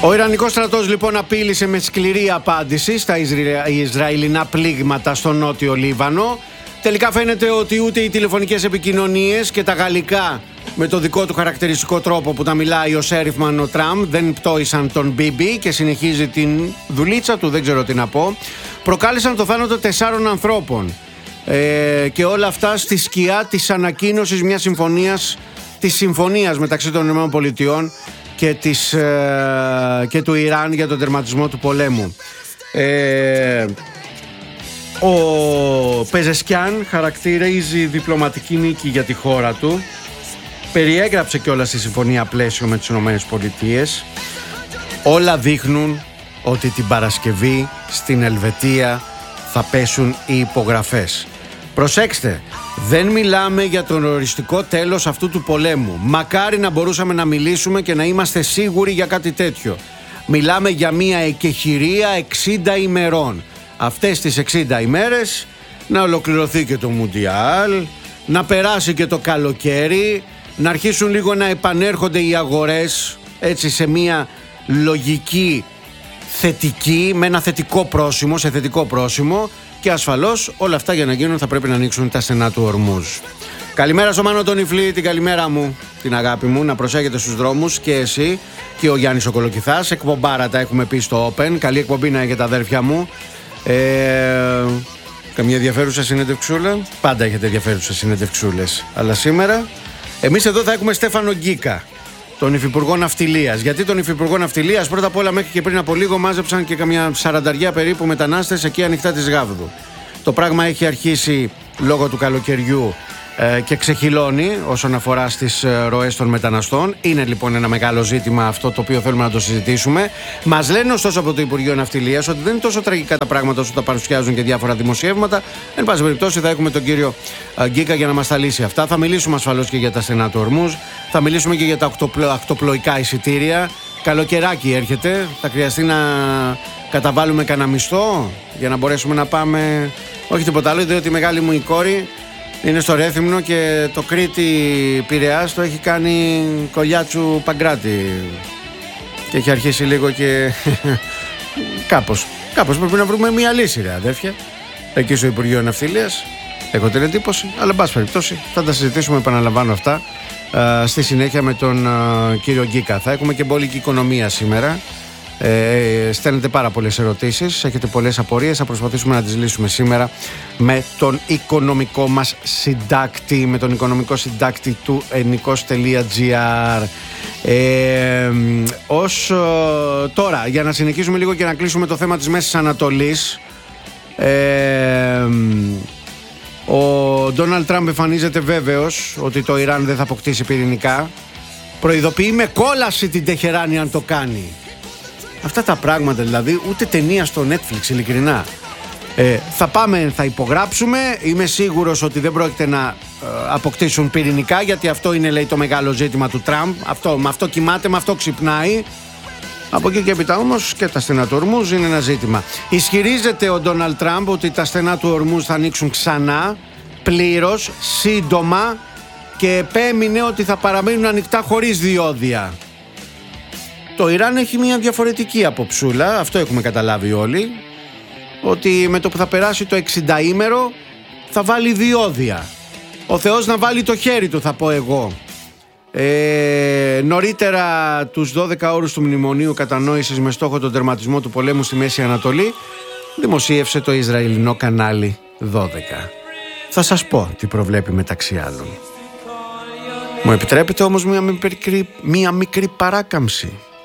Ο Ιρανικός στρατός λοιπόν απείλησε με σκληρή απάντηση στα Ισραηλινά πλήγματα στο νότιο Λίβανο. Τελικά φαίνεται ότι ούτε οι τηλεφωνικές επικοινωνίες και τα γαλλικά με το δικό του χαρακτηριστικό τρόπο που τα μιλάει ο Σέριφμαν ο Τραμπ δεν πτώησαν τον Μπίμπι και συνεχίζει την δουλίτσα του, δεν ξέρω τι να πω. Προκάλεσαν το θάνατο 4 ανθρώπων και όλα αυτά στη σκιά της ανακοίνωσης μιας συμφωνίας, της συμφωνίας μεταξύ των ΗΠΑ και του Ιράν για τον τερματισμό του πολέμου. Ο Πεζεσκιάν χαρακτηρίζει διπλωματική νίκη για τη χώρα του. Περιέγραψε κιόλας τη συμφωνία πλαίσιο με τις ΗΠΑ. Όλα δείχνουν ότι την Παρασκευή στην Ελβετία θα πέσουν οι υπογραφές. Προσέξτε, δεν μιλάμε για τον οριστικό τέλος αυτού του πολέμου. Μακάρι να μπορούσαμε να μιλήσουμε και να είμαστε σίγουροι για κάτι τέτοιο. Μιλάμε για μια εκεχηρία 60 ημερών. Αυτές τις 60 ημέρες να ολοκληρωθεί και το Μουντιάλ, να περάσει και το καλοκαίρι, να αρχίσουν λίγο να επανέρχονται οι αγορές έτσι σε μια λογική θετική, με ένα θετικό πρόσημο, σε θετικό πρόσημο, και ασφαλώς όλα αυτά για να γίνουν θα πρέπει να ανοίξουν τα στενά του Ορμούζ. Καλημέρα στο Μάνο τον Ιφλή, την καλημέρα μου, την αγάπη μου, να προσέχετε στους δρόμους και εσύ και ο Γιάννης ο Κολοκυθάς. Εκπομπάρα τα έχουμε πει στο Open, καλή εκπομπή να έχετε αδέρφια μου. Καμία ενδιαφέρουσα συνεντευξούλα? Πάντα έχετε ενδιαφέρουσες συνεντευξούλες. Αλλά σήμερα εμείς εδώ θα έχουμε Στέφανο Γκίκα, τον Υφυπουργό Ναυτιλίας. Γιατί τον Υφυπουργό Ναυτιλίας? Πρώτα απ' όλα, μέχρι και πριν από λίγο μάζεψαν και καμιά 40 περίπου μετανάστες εκεί ανοιχτά της Γάβδου. Το πράγμα έχει αρχίσει λόγω του καλοκαιριού και ξεχυλώνει όσον αφορά στις ροές των μεταναστών. Είναι λοιπόν ένα μεγάλο ζήτημα αυτό το οποίο θέλουμε να το συζητήσουμε. Μας λένε ωστόσο από το Υπουργείο Ναυτιλίας ότι δεν είναι τόσο τραγικά τα πράγματα όσο τα παρουσιάζουν και διάφορα δημοσιεύματα. Εν πάση περιπτώσει, θα έχουμε τον κύριο Γκίκα για να μας τα λύσει αυτά. Θα μιλήσουμε ασφαλώς και για τα στενά του Ορμούζ. Θα μιλήσουμε και για τα ακτοπλοϊκά εισιτήρια. Καλοκαιράκι έρχεται. Θα χρειαστεί να καταβάλουμε κανένα μισθό για να μπορέσουμε να πάμε. Όχι τίποτα άλλο, διότι η μεγάλη μου η κόρη είναι στο Ρέθυμνο και το Κρήτη Πειραιάς το έχει κάνει Κολιάτσου Παγκράτη και έχει αρχίσει λίγο και κάπως πρέπει να βρούμε μια λύση, ρε αδέρφια, εκεί στο Υπουργείο Ναυτιλίας. Έχω την εντύπωση, αλλά εν πάση περιπτώσει θα τα συζητήσουμε, επαναλαμβάνω αυτά, στη συνέχεια με τον κύριο Γκίκα. Θα έχουμε και μπόλικη οικονομία σήμερα. Στέλνετε πάρα πολλές ερωτήσεις, έχετε πολλές απορίες, θα προσπαθήσουμε να τις λύσουμε σήμερα με τον οικονομικό μας συντάκτη, με τον οικονομικό συντάκτη του ενικός.gr. Τώρα, για να συνεχίσουμε λίγο και να κλείσουμε το θέμα της Μέσης Ανατολής, ο Ντόναλντ Τραμπ εμφανίζεται βέβαιος ότι το Ιράν δεν θα αποκτήσει πυρηνικά. Προειδοποιεί με κόλαση την Τεχεράνη αν το κάνει. Αυτά τα πράγματα δηλαδή ούτε ταινία στο Netflix, ειλικρινά. Θα υπογράψουμε. Είμαι σίγουρος ότι δεν πρόκειται να αποκτήσουν πυρηνικά, γιατί αυτό είναι, λέει, το μεγάλο ζήτημα του Τραμπ. Με αυτό κοιμάται, με αυτό ξυπνάει. Από εκεί και έπειτα όμως και τα στενά του Ορμούζ είναι ένα ζήτημα. Ισχυρίζεται ο Ντόναλντ Τραμπ ότι τα στενά του Ορμούζ θα ανοίξουν ξανά, πλήρως, σύντομα, και επέμεινε ότι θα παραμείνουν ανοιχτά χωρίς διόδια. Το Ιράν έχει μια διαφορετική αποψούλα, αυτό έχουμε καταλάβει όλοι, ότι με το που θα περάσει το 60ήμερο θα βάλει διόδια. Ο Θεός να βάλει το χέρι του, θα πω εγώ. Νωρίτερα τους 12 όρους του Μνημονίου Κατανόησης με στόχο τον τερματισμό του πολέμου στη Μέση Ανατολή δημοσίευσε το Ισραηλινό κανάλι 12. Θα σας πω τι προβλέπει μεταξύ άλλων. Μου επιτρέπετε όμως μια μικρή παράκαμψη.